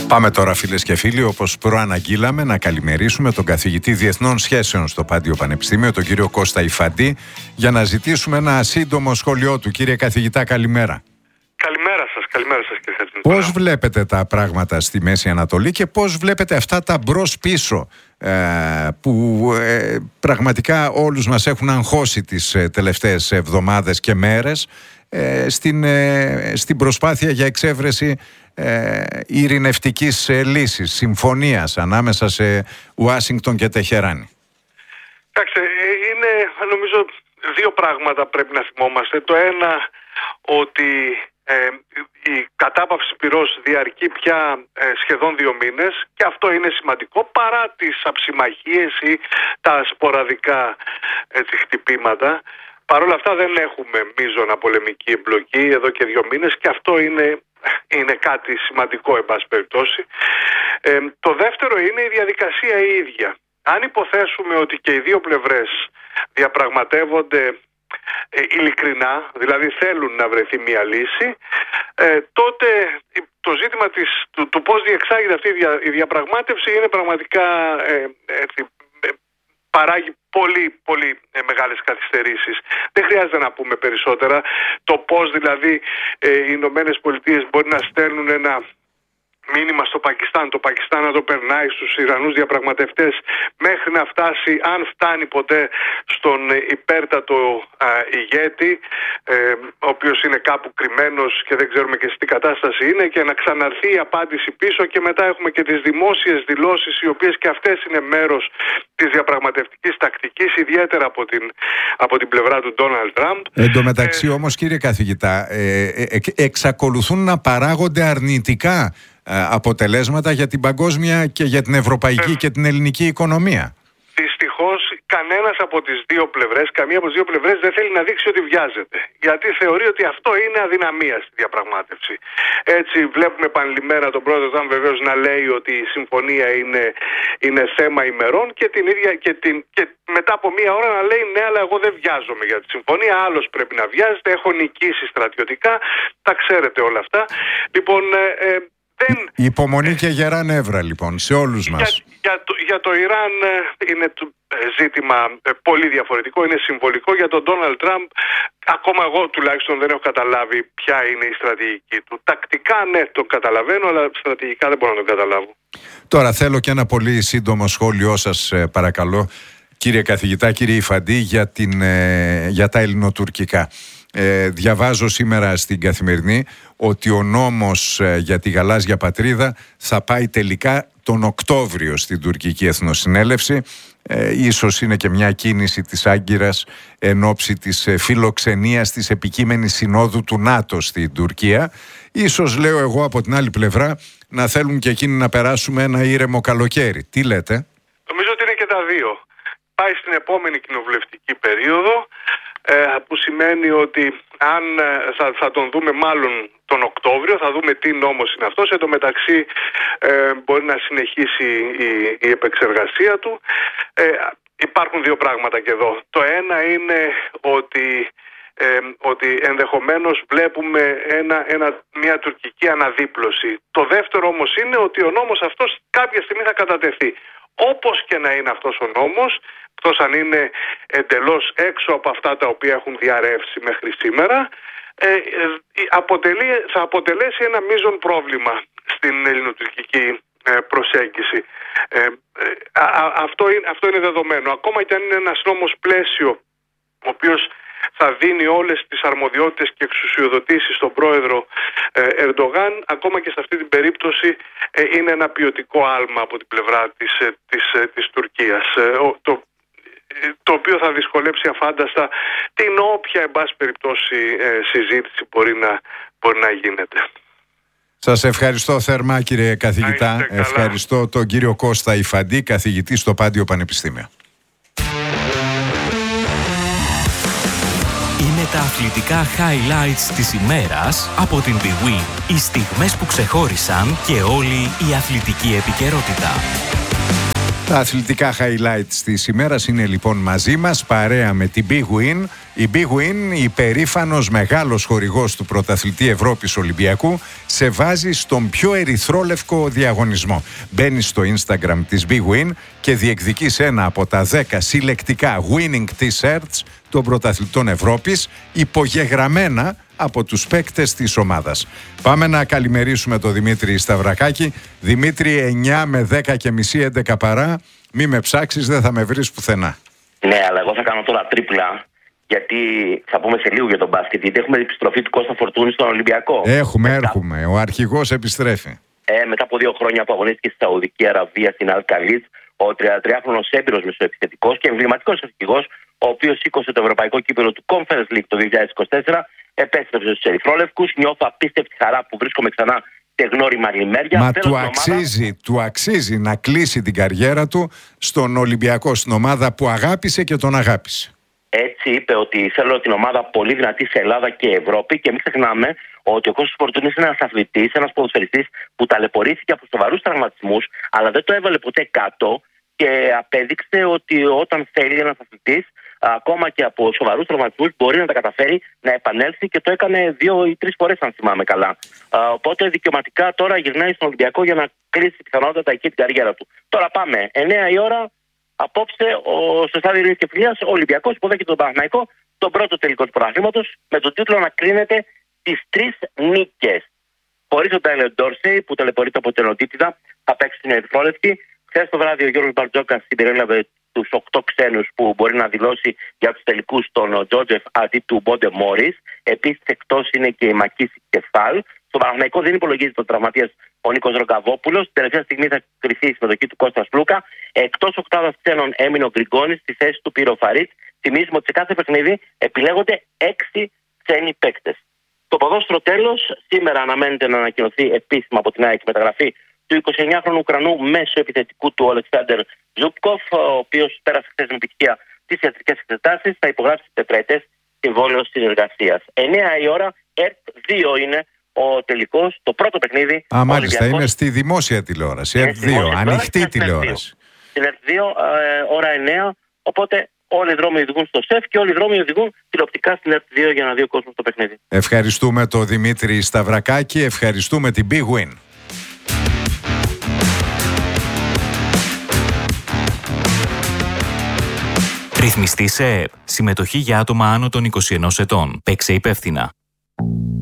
Πάμε τώρα, φίλες και φίλοι, όπως προαναγγείλαμε, να καλημερίσουμε τον καθηγητή Διεθνών Σχέσεων στο Πάντιο Πανεπιστήμιο, τον κύριο Κώστα Ιφαντή, για να ζητήσουμε ένα σύντομο σχόλιο του. Κύριε καθηγητά, καλημέρα. Καλημέρα σας κύριε Χατζηνικολάου. Πώς βλέπετε τα πράγματα στη Μέση Ανατολή και πώς βλέπετε αυτά τα μπρος-πίσω που πραγματικά όλους μας έχουν αγχώσει τις τελευταίες εβδομάδες και μέρες στην προσπάθεια για εξέβρεση ειρηνευτικής λύσης, συμφωνίας ανάμεσα σε Ουάσιγκτον και Τεχεράνη? Κοιτάξτε, είναι νομίζω δύο πράγματα πρέπει να θυμόμαστε. Το ένα, ότι η κατάπαυση πυρός διαρκεί πια σχεδόν 2 μήνες και αυτό είναι σημαντικό παρά τις αψημαχίες ή τα σποραδικά χτυπήματα. Παρ' όλα αυτά δεν έχουμε μείζωνα πολεμική εμπλοκή εδώ και 2 μήνες και αυτό είναι κάτι σημαντικό εν πάση περιπτώσει. Το δεύτερο είναι η διαδικασία η ίδια. Αν υποθέσουμε ότι και οι δύο πλευρές διαπραγματεύονται ειλικρινά, δηλαδή θέλουν να βρεθεί μια λύση, τότε το ζήτημα του πώς διεξάγεται αυτή η διαπραγμάτευση είναι πραγματικά παράγει πολύ μεγάλες καθυστερήσεις. Δεν χρειάζεται να πούμε περισσότερα. Το πώς δηλαδή οι Ηνωμένες Πολιτείες μπορεί να στέλνουν ένα μήνυμα στο Πακιστάν, το Πακιστάν να το περνάει στους Ιρανούς διαπραγματευτές μέχρι να φτάσει, αν φτάνει ποτέ, στον υπέρτατο ηγέτη, ο οποίος είναι κάπου κρυμμένος και δεν ξέρουμε και σε τι κατάσταση είναι, και να ξαναρθεί η απάντηση πίσω, και μετά έχουμε και τις δημόσιες δηλώσεις, οι οποίες και αυτές είναι μέρος της διαπραγματευτικής τακτικής, ιδιαίτερα από την πλευρά του Ντόναλντ Τραμπ. Εν τω μεταξύ όμως, κύριε καθηγητά, εξακολουθούν να παράγονται αρνητικά αποτελέσματα για την παγκόσμια και για την ευρωπαϊκή και την ελληνική οικονομία. Δυστυχώς κανένας από τις δύο πλευρές, καμία από τις δύο πλευρές δεν θέλει να δείξει ότι βιάζεται. Γιατί θεωρεί ότι αυτό είναι αδυναμία στη διαπραγμάτευση. Έτσι βλέπουμε επανειλημμένα τον πρόεδρο Τραμπ βεβαίως να λέει ότι η συμφωνία είναι θέμα ημερών και και μετά από μία ώρα να λέει ναι, αλλά εγώ δεν βιάζομαι για τη συμφωνία, άλλος πρέπει να βιάζεται, έχω νικήσει στρατιωτικά, τα ξέρετε όλα αυτά. Λοιπόν, υπομονή και γερά νεύρα λοιπόν σε όλους μας. Για το Ιράν είναι ζήτημα πολύ διαφορετικό, είναι συμβολικό. Για τον Ντόναλντ Τραμπ, ακόμα εγώ τουλάχιστον δεν έχω καταλάβει ποια είναι η στρατηγική του. Τακτικά ναι, το καταλαβαίνω, αλλά στρατηγικά δεν μπορώ να το καταλάβω. Τώρα θέλω και ένα πολύ σύντομο σχόλιο σας, παρακαλώ, κύριε καθηγητά, κύριε Ιφαντή, για τα ελληνοτουρκικά. Διαβάζω σήμερα στην Καθημερινή ότι ο νόμος για τη γαλάζια πατρίδα θα πάει τελικά τον Οκτώβριο στην τουρκική εθνοσυνέλευση. Ίσως είναι και μια κίνηση της Άγκυρας εν ώψη της φιλοξενίας της επικείμενης συνόδου του ΝΑΤΟ στην Τουρκία. Ίσως, λέω εγώ, από την άλλη πλευρά να θέλουν και εκείνοι να περάσουμε ένα ήρεμο καλοκαίρι. Τι λέτε? Νομίζω ότι είναι και τα δύο. Πάει στην επόμενη κοινοβουλευτική περίοδο, που σημαίνει ότι αν θα τον δούμε μάλλον τον Οκτώβριο, θα δούμε τι νόμος είναι αυτός. Εν τω μεταξύ μπορεί να συνεχίσει η επεξεργασία του. Υπάρχουν δύο πράγματα και εδώ. Το ένα είναι ότι ενδεχομένως βλέπουμε μια τουρκική αναδίπλωση. Το δεύτερο όμως είναι ότι ο νόμος αυτός κάποια στιγμή θα κατατεθεί. Όπως και να είναι αυτός ο νόμος, εκτός αν είναι εντελώς έξω από αυτά τα οποία έχουν διαρρεύσει μέχρι σήμερα, θα αποτελέσει ένα μείζον πρόβλημα στην ελληνοτουρκική προσέγγιση. Αυτό είναι δεδομένο. Ακόμα και αν είναι ένας νόμος πλαίσιο, ο οποίος θα δίνει όλες τις αρμοδιότητες και εξουσιοδοτήσεις στον πρόεδρο Ερντογάν, ακόμα και σε αυτή την περίπτωση είναι ένα ποιοτικό άλμα από την πλευρά της Τουρκίας, το οποίο θα δυσκολέψει αφάνταστα την όποια, εν πάση περιπτώσει, συζήτηση μπορεί να γίνεται. Σας ευχαριστώ θερμά, κύριε καθηγητά. Ευχαριστώ τον κύριο Κώστα Ιφαντή, καθηγητή στο Πάντιο Πανεπιστήμιο. Είναι τα αθλητικά highlights της ημέρας από την bwin. Οι στιγμές που ξεχώρισαν και όλη η αθλητική επικαιρότητα. Τα αθλητικά highlights της ημέρας είναι λοιπόν μαζί μας, παρέα με την bwin. Η Big Win, υπερήφανος μεγάλος χορηγός του πρωταθλητή Ευρώπης Ολυμπιακού, σε βάζει στον πιο ερυθρόλευκο διαγωνισμό. Μπαίνεις στο Instagram της Big Win και διεκδικείς ένα από τα 10 συλλεκτικά winning t-shirts των πρωταθλητών Ευρώπης, υπογεγραμμένα από τους παίκτες της ομάδας. Πάμε να καλημερίσουμε τον Δημήτρη Σταυρακάκη. Δημήτρη, 9 με 10 και μισή, 11 παρά. Μη με ψάξεις, δεν θα με βρεις πουθενά. Ναι, αλλά εγώ θα κάνω τώρα τρίπλα, γιατί θα πούμε σε λίγο για τον μπάσκετ, γιατί έχουμε επιστροφή του Κώστα Φορτούνη στον Ολυμπιακό. Έχουμε. Ο αρχηγός επιστρέφει. Μετά από 2 χρόνια που αγωνίστηκε στη Σαουδική Αραβία, στην Αλ-Καλίτ, ο 33χρονος έμπειρος μεσοεπιθετικός και εμβληματικός αρχηγός, ο οποίος σήκωσε το ευρωπαϊκό κύπελλο του Conference League το 2024, επέστρεψε στους ερυθρόλευκους. Νιώθω απίστευτη χαρά που βρίσκομαι ξανά σε γνώριμα λιμέρια. Μα του αξίζει να κλείσει την καριέρα του στον Ολυμπιακό, στην ομάδα που αγάπησε και τον αγάπησε. Έτσι είπε ότι θέλω την ομάδα πολύ δυνατή σε Ελλάδα και Ευρώπη, και μην ξεχνάμε ότι ο Κώστας Φορτούνης είναι ένας αθλητής, ένας ποδοσφαιριστής που ταλαιπωρήθηκε από σοβαρούς τραυματισμούς, αλλά δεν το έβαλε ποτέ κάτω και απέδειξε ότι όταν θέλει ένας αθλητής, ακόμα και από σοβαρούς τραυματισμούς, μπορεί να τα καταφέρει να επανέλθει, και το έκανε 2 ή 3 φορές, αν θυμάμαι καλά. Οπότε δικαιωματικά τώρα γυρνάει στον Ολυμπιακό για να κλείσει πιθανότατα εκεί την καριέρα του. Τώρα πάμε 9 η ώρα. Απόψε, στο στάδιο Ειρήνης και Φιλίας, ο Ολυμπιακός υποδέχεται τον Παναθηναϊκό, τον πρώτο τελικό του πρωταθλήματος, με τον τίτλο να κρίνεται τις 3 νίκες. Χωρίς τον Τάιλερ Ντόρσεϊ, που ταλαιπωρείται από την ενωτήτητα, θα παίξει στην ερυθρόλευκη. Χθες το βράδυ ο Γιώργος Μπαρτζόκας συμπεριέλαβε τους 8 ξένους που μπορεί να δηλώσει για τους τελικούς τον Τζότζεφ αντί του Μπόντε Μόρις. Επίσης εκτός είναι και η Μακίση Κεφάλ. Στο Παναθηναϊκό δεν υπολογίζεται ο τραυματίας ο Νίκος Ρογκαβόπουλος. Την τελευταία στιγμή θα κρυφθεί η συμμετοχή του Κώστα Λούκα. Εκτός οκτάδας ξένων έμεινε ο Γκριγκόνης στη θέση του Πύρο Φαρίτ. Θυμίζουμε ότι σε κάθε παιχνίδι επιλέγονται 6 ξένοι παίκτες. Το ποδόσφαιρο τέλος. Σήμερα αναμένεται να ανακοινωθεί επίσημα από την ΑΕΚ μεταγραφή του 29χρονου Ουκρανού μέσω επιθετικού του Αλεξάνδερ Ζούπκοφ, ο οποίος πέρασε χθες με επιτυχία τις ιατρικές εξετάσεις. Θα υπογράψει τετραετές συμβόλαιο συνεργασίας. 9 η ώρα, ΕΡΤ 2 είναι ο τελικός, το πρώτο παιχνίδι. Μάλιστα, είναι στη δημόσια τηλεόραση. ΕΡΤ 2, ανοιχτή τηλεόραση. Στην ΕΡΤ 2, ώρα 9. Οπότε όλοι οι δρόμοι οδηγούν στο ΣΕΦ και όλοι οι δρόμοι οδηγούν τηλεοπτικά στην ΕΡΤ 2 για να δει ο κόσμος το παιχνίδι. Ευχαριστούμε τον Δημήτρη Σταυρακάκη, ευχαριστούμε την Big Win. Ρυθμιστή σε ΕΕΠ. Συμμετοχή για άτομα άνω των 21 ετών. Παίξε υπεύθυνα.